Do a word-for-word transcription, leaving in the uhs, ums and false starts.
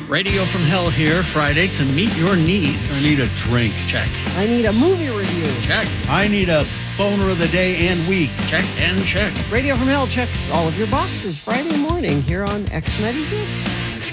Radio from Hell here, Friday, to meet your needs. I need a drink. Check. I need a movie review. Check. I need a boner of the day and week. Check and check. Radio from Hell checks all of your boxes Friday morning here on X ninety-six.